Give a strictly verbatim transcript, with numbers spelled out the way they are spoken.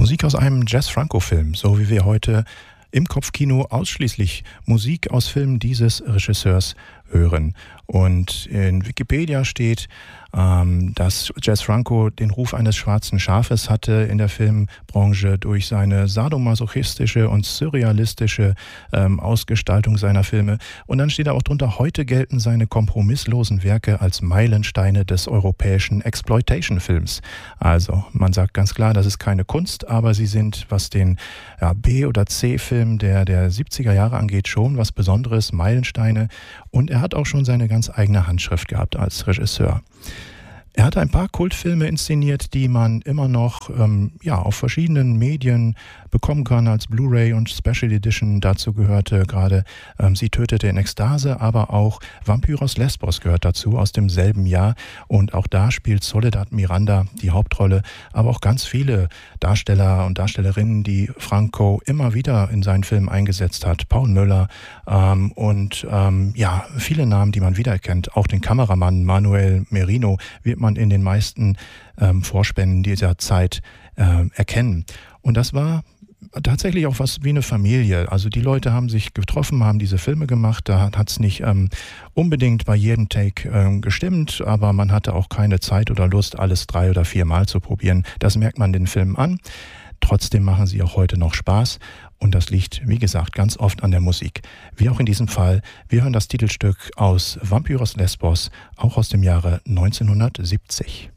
Musik aus einem Jazz-Franco-Film, so wie wir heute im Kopfkino ausschließlich Musik aus Filmen dieses Regisseurs hören. Und in Wikipedia steht, ähm, dass Jazz Franco den Ruf eines schwarzen Schafes hatte in der Filmbranche durch seine sadomasochistische und surrealistische ähm, Ausgestaltung seiner Filme. Und dann steht da auch drunter, heute gelten seine kompromisslosen Werke als Meilensteine des europäischen Exploitation-Films. Also man sagt ganz klar, das ist keine Kunst, aber sie sind, was den ja, B- oder C-Film der, der siebziger Jahre angeht, schon was Besonderes, Meilensteine. Und er hat auch schon seine ganz eigene Handschrift gehabt als Regisseur. Er hat ein paar Kultfilme inszeniert, die man immer noch ähm, ja, auf verschiedenen Medien bekommen kann als Blu-ray und Special Edition. Dazu gehörte gerade ähm, Sie tötete in Ekstase, aber auch Vampiros Lesbos gehört dazu aus demselben Jahr. Und auch da spielt Soledad Miranda die Hauptrolle, aber auch ganz viele Darsteller und Darstellerinnen, die Franco immer wieder in seinen Filmen eingesetzt hat. Paul Müller ähm, und ähm, ja, viele Namen, die man wiedererkennt. Auch den Kameramann Manuel Merino wird man in den meisten ähm, Vorspänen dieser Zeit äh, erkennen. Und das war tatsächlich auch was wie eine Familie. Also die Leute haben sich getroffen, haben diese Filme gemacht. Da hat es nicht ähm, unbedingt bei jedem Take ähm, gestimmt, aber man hatte auch keine Zeit oder Lust, alles drei oder vier Mal zu probieren. Das merkt man den Filmen an. Trotzdem machen sie auch heute noch Spaß und das liegt, wie gesagt, ganz oft an der Musik. Wie auch in diesem Fall, wir hören das Titelstück aus Vampiros Lesbos, auch aus dem Jahre neunzehnhundertsiebzig.